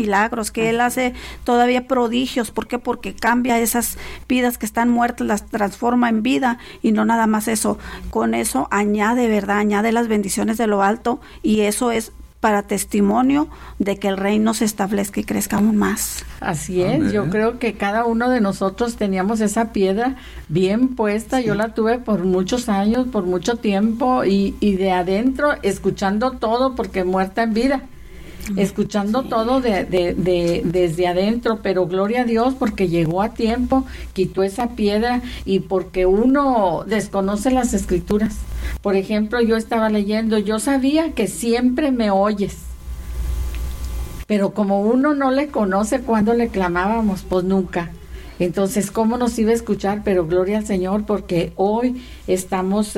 milagros, que Él hace todavía prodigios. ¿Por qué? Porque cambia esas vidas que están muertas, las transforma en vida, y no nada más eso. Con eso añade, ¿verdad? Añade las bendiciones de lo alto, y eso es para testimonio de que el reino se establezca y crezca aún más. Así es. Amén. Yo creo que cada uno de nosotros teníamos esa piedra bien puesta. Sí. Yo la tuve por muchos años, por mucho tiempo, y de adentro, escuchando todo, porque muerta en vida. Escuchando todo desde adentro, pero gloria a Dios porque llegó a tiempo, quitó esa piedra, y porque uno desconoce las escrituras. Por ejemplo, yo estaba leyendo, yo sabía que siempre me oyes, pero como uno no le conoce cuando le clamábamos, pues nunca. Entonces, ¿cómo nos iba a escuchar? Pero gloria al Señor porque hoy estamos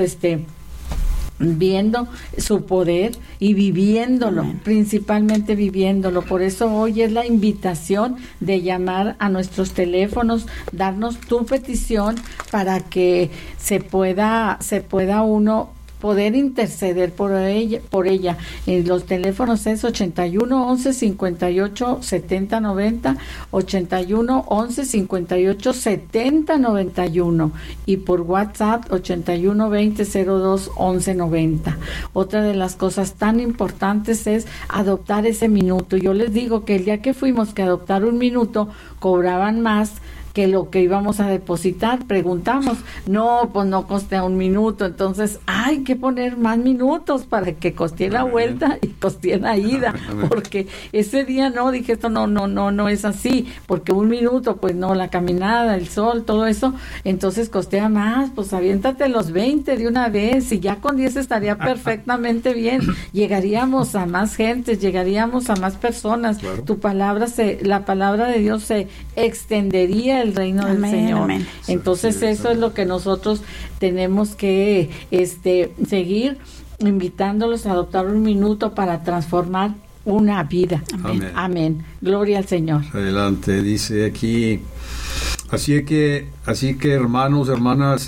viendo su poder y viviéndolo, principalmente viviéndolo. Por eso hoy es la invitación de llamar a nuestros teléfonos, darnos tu petición para que se pueda uno poder interceder por ella. Los teléfonos es 81 11 58 70 90, 81 11 58 70 91, y por WhatsApp 81 20 02 11 90. Otra de las cosas tan importantes es adoptar ese minuto. Yo les digo que el día que fuimos que adoptar un minuto, cobraban más que lo que íbamos a depositar. Preguntamos, no, pues no costea un minuto, entonces hay que poner más minutos para que costee la vuelta y costee la ida, porque ese día no, dije esto no es así, porque un minuto, pues no, la caminada, el sol, todo eso, entonces costea más. Pues aviéntate los 20 de una vez, y ya con 10 estaría perfectamente bien, llegaríamos a más gente, llegaríamos a más personas. Claro. La palabra de Dios se extendería el reino del Señor. Amén. Entonces eso es lo que nosotros tenemos que seguir invitándolos a adoptar un minuto para transformar una vida. Amén. Gloria al Señor. Adelante, dice aquí, así que hermanos, hermanas,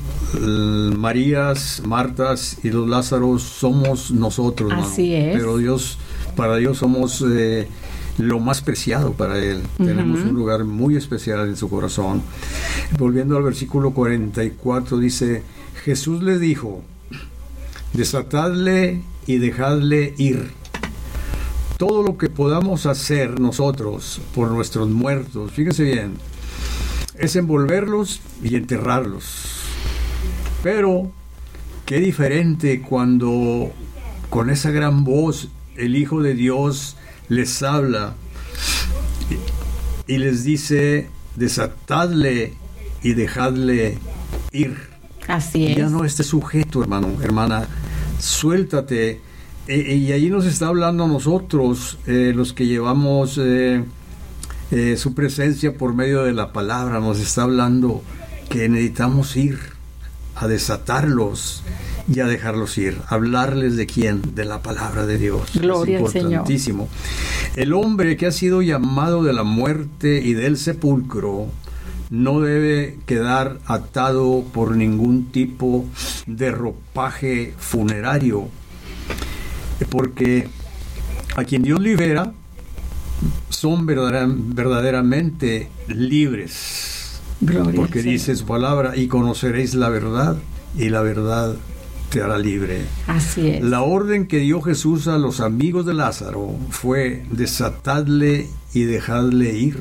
Marías, Martas y los Lázaros somos nosotros, así es. Pero para Dios somos lo más preciado para Él. Tenemos un lugar muy especial en su corazón. Volviendo al versículo 44, dice, Jesús les dijo, desatadle y dejadle ir. Todo lo que podamos hacer nosotros por nuestros muertos, fíjense bien, es envolverlos y enterrarlos. Pero qué diferente cuando con esa gran voz el Hijo de Dios les habla y les dice, desatadle y dejadle ir. Así es. Ya no esté sujeto, hermano, hermana, suéltate. Y allí nos está hablando a nosotros, los que llevamos su presencia por medio de la palabra, nos está hablando que necesitamos ir a desatarlos y a dejarlos ir. ¿Hablarles de quién? De la palabra de Dios. Gloria al Señor. Es importantísimo. El hombre que ha sido llamado de la muerte y del sepulcro no debe quedar atado por ningún tipo de ropaje funerario, porque a quien Dios libera son verdaderamente libres. Gloria porque dice su palabra, y conoceréis la verdad, y la verdad te hará libre. Así es. La orden que dio Jesús a los amigos de Lázaro fue desatadle y dejadle ir.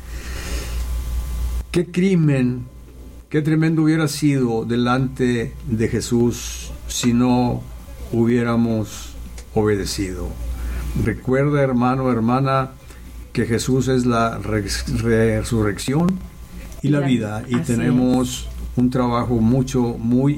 Qué crimen, qué tremendo hubiera sido delante de Jesús si no hubiéramos obedecido. Recuerda, hermano, hermana, que Jesús es la resurrección y la vida, y tenemos un trabajo muy